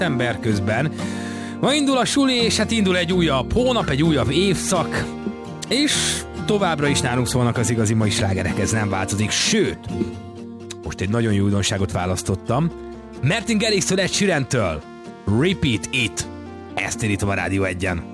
szeptember közben. Ma indul a suli, és hát indul egy újabb hónap, egy újabb évszak, és továbbra is nálunk szólnak az igazi mai slágerek, ez nem változik, sőt, most egy nagyon jó újdonságot választottam. Martin Garrix-től, Ed Sheeran-től, Repeat It. Ezt indítom a Rádió 1-en.